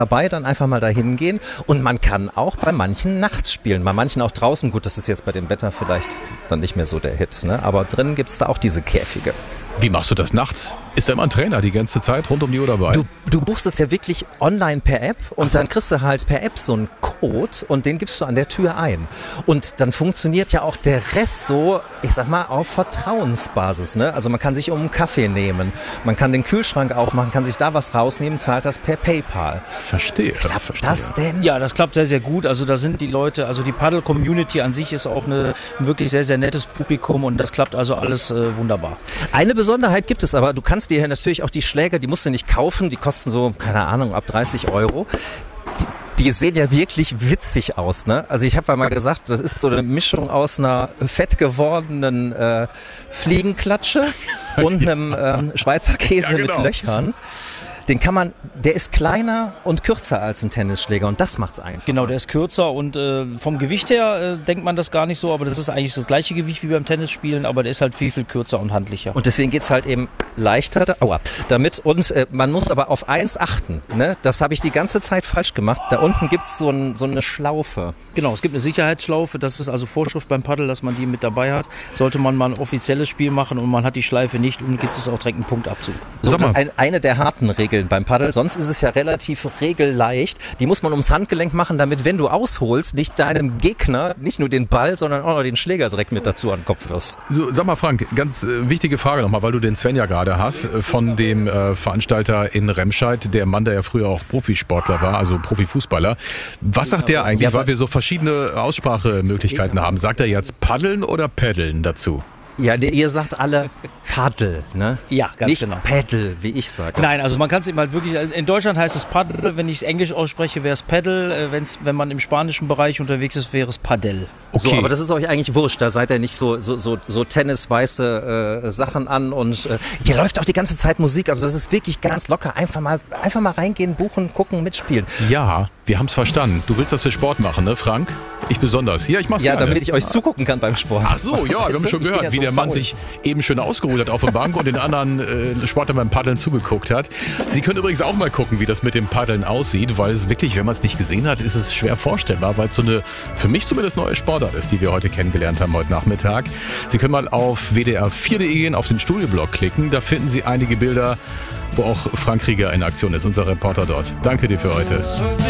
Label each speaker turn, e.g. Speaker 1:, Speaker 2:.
Speaker 1: dabei, dann einfach mal dahin gehen und man kann auch bei manchen nachts spielen, bei manchen auch draußen. Gut, das ist jetzt bei dem Wetter vielleicht dann nicht mehr so der Hit, ne? Aber drinnen gibt's da auch diese Käfige.
Speaker 2: Wie machst du das nachts? Ist da immer ein Trainer die ganze Zeit rund um die Uhr dabei?
Speaker 1: Du buchst es ja wirklich online per App und dann kriegst du halt per App so einen Code und den gibst du an der Tür ein. Und dann funktioniert ja auch der Rest so, ich sag mal, auf Vertrauensbasis, ne? Also man kann sich um einen Kaffee nehmen, man kann den Kühlschrank aufmachen, kann sich da was rausnehmen, zahlt das per PayPal.
Speaker 2: Verstehe.
Speaker 1: Klappt das denn?
Speaker 3: Ja, das klappt sehr, sehr gut. Also da sind die Leute, also die Paddle-Community an sich ist auch ein wirklich sehr, sehr nettes Publikum und das klappt also alles wunderbar.
Speaker 1: Eine Besonderheit gibt es aber, du kannst dir natürlich auch die Schläger, die musst du nicht kaufen, die kosten so, keine Ahnung, ab 30 €. Die sehen ja wirklich witzig aus, ne? Also ich habe ja mal gesagt, das ist so eine Mischung aus einer fett gewordenen Fliegenklatsche und einem Schweizer Käse mit Löchern. Den kann man, der ist kleiner und kürzer als ein Tennisschläger und das macht's einfach.
Speaker 3: Genau, der ist kürzer und vom Gewicht her denkt man das gar nicht so, aber das ist eigentlich das gleiche Gewicht wie beim Tennisspielen, aber der ist halt viel, viel kürzer und handlicher.
Speaker 1: Und deswegen geht's halt eben leichter damit und man muss aber auf eins achten, ne? Das habe ich die ganze Zeit falsch gemacht. Da unten gibt's so eine Schlaufe.
Speaker 3: Genau, es gibt eine Sicherheitsschlaufe, das ist also Vorschrift beim Paddel, dass man die mit dabei hat. Sollte man mal ein offizielles Spiel machen und man hat die Schleife nicht, und gibt es auch direkt einen Punktabzug.
Speaker 1: So, eine der harten Regeln beim Paddel, sonst ist es ja relativ regelleicht. Die muss man ums Handgelenk machen, damit, wenn du ausholst, nicht deinem Gegner nicht nur den Ball, sondern auch noch den Schläger direkt mit dazu an den Kopf wirfst.
Speaker 2: So, sag mal Frank, ganz wichtige Frage nochmal, weil du den Sven ja gerade hast, von dem Veranstalter in Remscheid, der Mann, der ja früher auch Profisportler war, also Profifußballer. Was sagt der eigentlich, weil wir so verschiedene Aussprachemöglichkeiten haben? Sagt er jetzt paddeln oder paddeln dazu?
Speaker 1: Ja, ihr sagt alle Paddel, ne?
Speaker 3: Ja, ganz
Speaker 1: nicht
Speaker 3: genau.
Speaker 1: Paddle, wie ich sage.
Speaker 3: Nein, also man kann es eben halt wirklich, in Deutschland heißt es Paddel, wenn ich es Englisch ausspreche, wäre es Paddle, wenn man im spanischen Bereich unterwegs ist, wäre es Padel.
Speaker 1: Okay. So, aber das ist euch eigentlich wurscht, da seid ihr nicht so tennisweiße Sachen an und hier läuft auch die ganze Zeit Musik, also das ist wirklich ganz locker, einfach mal reingehen, buchen, gucken, mitspielen.
Speaker 2: Ja, wir haben es verstanden. Du willst das für Sport machen, ne Frank? Ich besonders. Ja, ich mach's gerne.
Speaker 1: Ja, damit ich euch zugucken kann beim Sport.
Speaker 2: Ach so, ja, wir haben schon gehört, wie der Mann sich eben schön ausgeruht hat auf der Bank und den anderen Sportlern beim Paddeln zugeguckt hat. Sie können übrigens auch mal gucken, wie das mit dem Paddeln aussieht, weil es wirklich, wenn man es nicht gesehen hat, ist es schwer vorstellbar, weil es so eine, für mich zumindest, neue Sportart ist, die wir heute kennengelernt haben, heute Nachmittag. Sie können mal auf wdr4.de gehen, auf den Studioblog klicken, da finden Sie einige Bilder, wo auch Frank Krieger in Aktion ist, unser Reporter dort. Danke dir für heute.